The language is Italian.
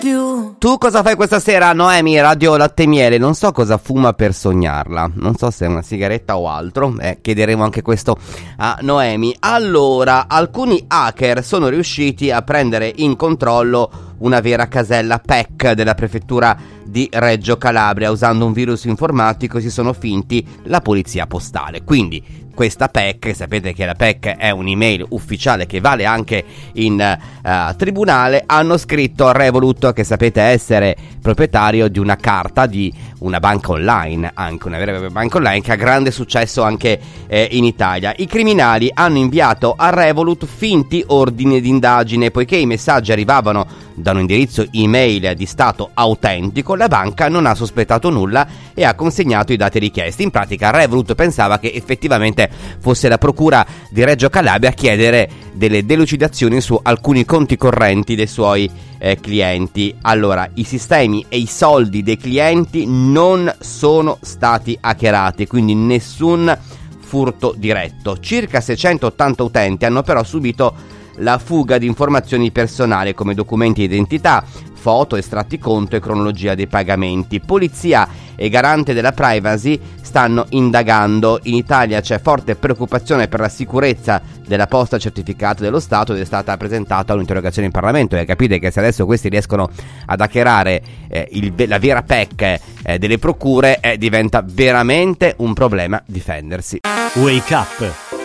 più. Tu cosa fai questa sera, Noemi? Radio Latte e Miele. Non so cosa fuma per sognarla. Non so se è una sigaretta o altro. Chiederemo anche questo a Noemi. Allora, alcuni hacker sono riusciti a prendere in controllo una vera casella PEC della prefettura di Reggio Calabria. Usando un virus informatico si sono finti la polizia postale. Quindi questa PEC, sapete che la PEC è un'email ufficiale che vale anche in tribunale, hanno scritto a Revolut, che sapete essere proprietario di una carta di una banca online, anche una vera banca online che ha grande successo anche in Italia. I criminali hanno inviato a Revolut finti ordini di indagine. Poiché i messaggi arrivavano da un indirizzo email di stato autentico, la banca non ha sospettato nulla e ha consegnato i dati richiesti. In pratica Revolut pensava che effettivamente fosse la procura di Reggio Calabria a chiedere delle delucidazioni su alcuni conti correnti dei suoi clienti. Allora, i sistemi e i soldi dei clienti non sono stati hackerati, quindi nessun furto diretto. Circa 680 utenti hanno però subito la fuga di informazioni personali come documenti di identità, foto, estratti conto e cronologia dei pagamenti. Polizia e garante della privacy stanno indagando. In Italia c'è forte preoccupazione per la sicurezza della posta certificata dello Stato ed è stata presentata un'interrogazione in Parlamento, e capite che se adesso questi riescono ad hackerare la vera PEC delle procure, diventa veramente un problema difendersi. Wake Up